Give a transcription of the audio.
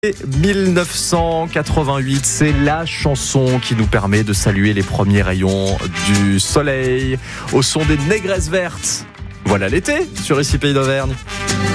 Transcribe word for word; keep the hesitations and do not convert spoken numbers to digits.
mille neuf cent quatre-vingt-huit, c'est la chanson qui nous permet de saluer les premiers rayons du soleil au son des Négresses vertes. Voilà l'été sur ici Pays d'Auvergne.